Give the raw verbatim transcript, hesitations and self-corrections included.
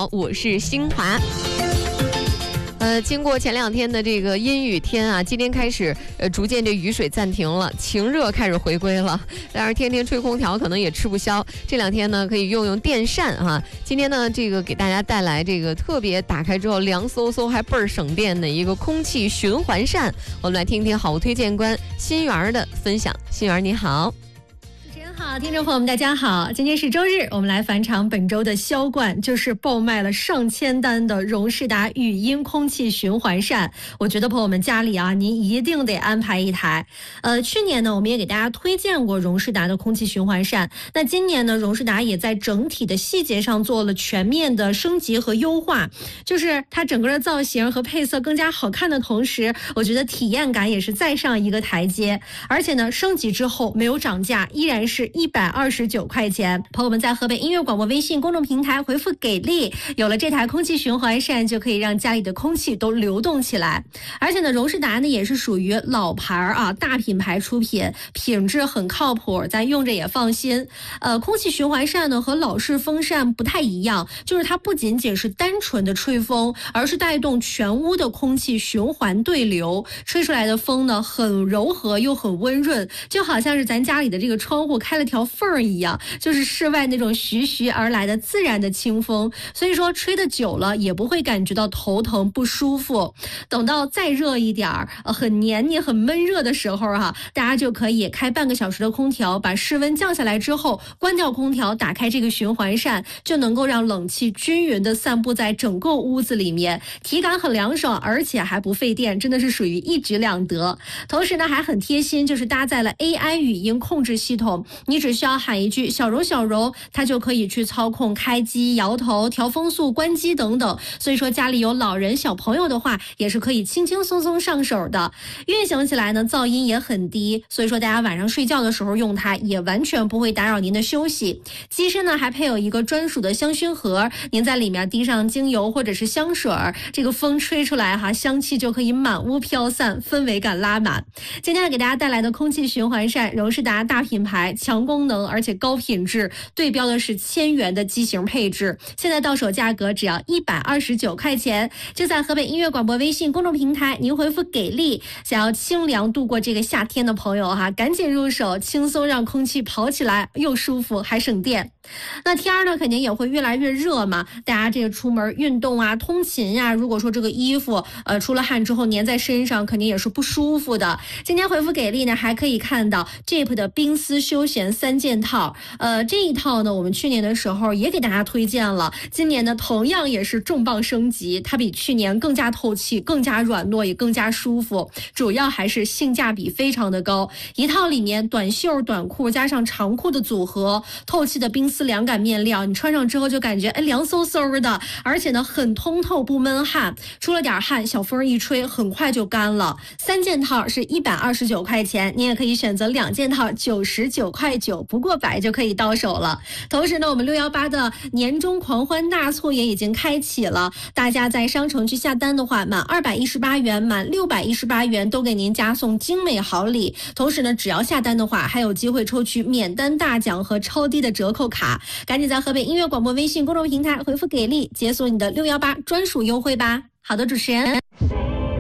好，我是新华。呃，经过前两天的这个阴雨天啊，今天开始，呃，逐渐这雨水暂停了，晴热开始回归了。但是天天吹空调可能也吃不消，这两天呢可以用用电扇哈、啊。今天呢，这个给大家带来这个特别打开之后凉飕飕还倍儿省电的一个空气循环扇，我们来听听好物推荐官新源的分享。新源你好。 好，听众朋友们大家好，今天是周日，我们来返场本周的销冠，就是爆卖了上千单的荣仕达语音空气循环扇。我觉得朋友们家里啊，您一定得安排一台。呃，去年呢，我们也给大家推荐过荣仕达的空气循环扇。那今年呢，荣仕达也在整体的细节上做了全面的升级和优化，就是它整个的造型和配色更加好看的同时，我觉得体验感也是再上一个台阶。而且呢，升级之后没有涨价，依然是一百二十九块钱。朋友们在河北音乐广播微信公众平台回复给力，有了这台空气循环扇，就可以让家里的空气都流动起来。而且呢，荣仕达呢也是属于老牌啊大品牌出品，品质很靠谱，咱用着也放心。呃，空气循环扇呢和老式风扇不太一样，就是它不仅仅是单纯的吹风，而是带动全屋的空气循环对流，吹出来的风呢很柔和又很温润，就好像是咱家里的这个窗户开了条缝儿一样，就是室外那种徐徐而来的自然的清风，所以说吹得久了也不会感觉到头疼不舒服。等到再热一点儿，呃，很黏腻很闷热的时候哈、啊，大家就可以开半个小时的空调，把室温降下来之后，关掉空调，打开这个循环扇，就能够让冷气均匀的散布在整个屋子里面，体感很凉爽，而且还不费电，真的是属于一举两得。同时呢，还很贴心，就是搭载了 A I 语音控制系统，你只需要喊一句小柔小柔，它就可以去操控开机、摇头、调风速、关机等等。所以说家里有老人小朋友的话，也是可以轻轻松松上手的。运行起来呢，噪音也很低，所以说大家晚上睡觉的时候用它，也完全不会打扰您的休息。机身呢还配有一个专属的香薰盒，您在里面滴上精油或者是香水，这个风吹出来哈，香气就可以满屋飘散，氛围感拉满。今天给大家带来的空气循环扇，荣仕达大品牌，强功能而且高品质，对标的是千元的机型配置，现在到手价格只要一百二十九块钱，就在河北音乐广播微信公众平台，您回复给力，想要清凉度过这个夏天的朋友哈，赶紧入手，轻松让空气跑起来，又舒服还省电。那天儿呢肯定也会越来越热嘛，大家这个出门运动啊、通勤呀、啊，如果说这个衣服呃出了汗之后粘在身上，肯定也是不舒服的。今天回复给力呢，还可以看到 Jeep 的冰丝休闲三件套，呃这一套呢我们去年的时候也给大家推荐了，今年呢同样也是重磅升级，它比去年更加透气、更加软糯，也更加舒服，主要还是性价比非常的高。一套里面短袖、短裤加上长裤的组合，透气的冰丝凉感面料，你穿上之后就感觉哎凉飕飕的，而且呢很通透不闷汗，出了点汗小风一吹很快就干了。三件套是一百二十九块钱，你也可以选择两件套九十九块九，不过百就可以到手了。同时呢，我们六一八的年终狂欢大促也已经开启了，大家在商城去下单的话，满二百一十八元、满六百一十八元都给您加送精美好礼。同时呢，只要下单的话，还有机会抽取免单大奖和超低的折扣卡。赶紧在河北音乐广播微信公众平台回复给力，解锁你的六一八专属优惠吧。好的，主持人。